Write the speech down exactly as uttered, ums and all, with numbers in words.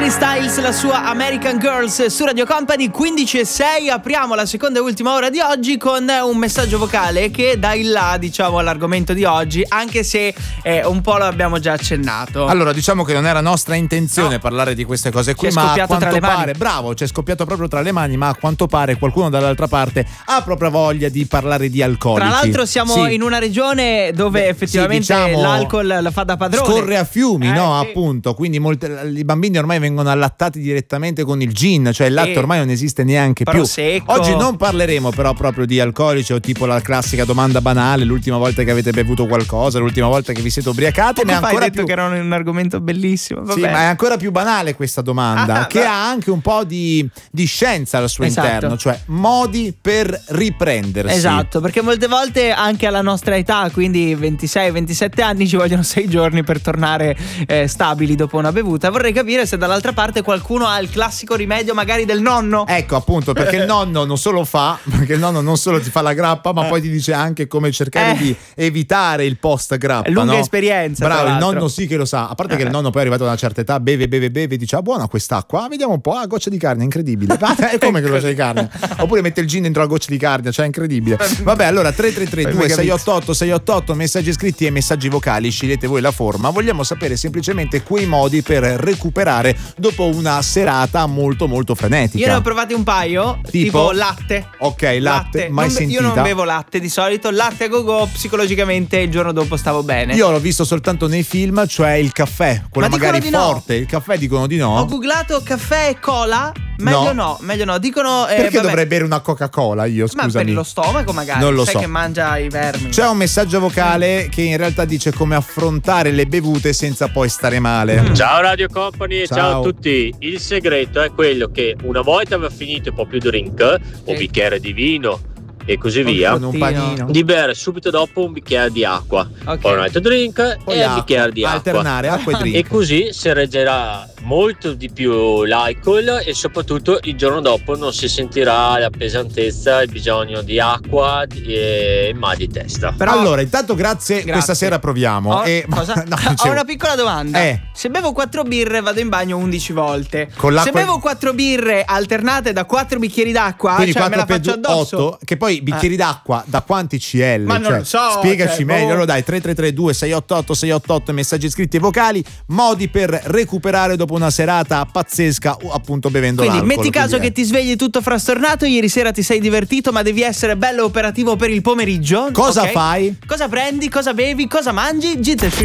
Harry Styles, la sua American Girls su Radio Company. Quindici e sei, apriamo la seconda e ultima ora di oggi con un messaggio vocale che dà il là, diciamo, all'argomento di oggi, anche se eh, un po' lo abbiamo già accennato. Allora, diciamo che non era nostra intenzione no. parlare di queste cose qui, ci è ma scoppiato a quanto tra le pare, mani. bravo, ci è scoppiato proprio tra le mani, ma a quanto pare qualcuno dall'altra parte ha proprio voglia di parlare di alcolici. Tra l'altro siamo sì. in una regione dove Beh, effettivamente sì, diciamo, l'alcol la fa da padrone. Scorre a fiumi, eh, no? sì. Appunto, quindi molte, i bambini ormai vengono allattati direttamente con il gin, cioè il latte sì. ormai non esiste neanche Prosecco. più. Oggi non parleremo però proprio di alcolici o tipo la classica domanda banale, l'ultima volta che avete bevuto qualcosa, l'ultima volta che vi siete ubriacati. Poco ma è fa ancora hai detto più... che era un argomento bellissimo. Vabbè. Sì, ma è ancora più banale questa domanda, ah, che beh. ha anche un po' di, di scienza al suo Esatto. interno, cioè modi per riprendersi. Esatto, perché molte volte anche alla nostra età, quindi ventisei ventisette anni, ci vogliono sei giorni per tornare eh, stabili dopo una bevuta. Vorrei capire se dall'altra parte qualcuno ha il classico rimedio magari del nonno. Ecco, appunto, perché il nonno non solo fa, perché il nonno non solo ti fa la grappa, ma eh. poi ti dice anche come cercare eh. di evitare il post grappa. Lunga no? esperienza. Bravo, il nonno sì che lo sa. A parte eh. che il nonno poi è arrivato a una certa età, beve, beve, beve, e dice: ah, buona quest'acqua, ah, vediamo un po', ah, goccia di carne, incredibile. E come che goccia di carne? Oppure mette il gin dentro la goccia di carne, cioè incredibile. Vabbè, allora tre tre tre due sei otto otto sei otto otto, messaggi scritti e messaggi vocali, scegliete voi la forma. Vogliamo sapere semplicemente quei modi per recuperare dopo una serata molto molto frenetica. Io ne ho provati un paio, tipo, tipo latte. Ok, latte, latte. mai non, sentita. Io non bevo latte di solito, latte a go-go, psicologicamente il giorno dopo stavo bene. Io l'ho visto soltanto nei film, cioè il caffè, quello Ma magari forte, no. il caffè dicono di no. Ho googlato caffè e cola, meglio no, no meglio no, dicono eh, perché vabbè. dovrei bere una Coca-Cola io, scusami. Ma per lo stomaco magari, non lo sai so. che mangia i vermi. C'è un messaggio vocale che in realtà dice come affrontare le bevute senza poi stare male. Mm. Ciao Radio Company e ciao. ciao a tutti. Il segreto è quello che una volta aveva finito un po' più drink, sì. un bicchiere di vino e così via, un panino. di bere subito dopo un bicchiere di acqua, okay. poi un altro drink poi e acqua. un bicchiere di acqua, alternare acqua e drink, e così si reggerà molto di più l'alcol e soprattutto il giorno dopo non si sentirà la pesantezza, il bisogno di acqua e il mal di testa. Però allora intanto grazie, grazie. questa sera proviamo. Ho, e... cosa? no, ho una piccola domanda. Eh. Se bevo quattro birre vado in bagno undici volte. Con l'acqua... Se bevo quattro birre alternate da quattro bicchieri d'acqua, quindi cioè me la faccio addosso. otto, che poi bicchieri eh. d'acqua da quanti centilitri? Ma cioè, non lo so. Spiegaci cioè, meglio. boh. Allora dai, tre tre tre due sei otto otto sei otto otto, messaggi scritti e vocali, modi per recuperare dopo una serata pazzesca, appunto bevendo quindi l'alcol. metti caso quindi che ti svegli tutto frastornato, ieri sera ti sei divertito ma devi essere bello operativo per il pomeriggio. Cosa okay? fai? Cosa prendi? Cosa bevi? Cosa mangi? Gita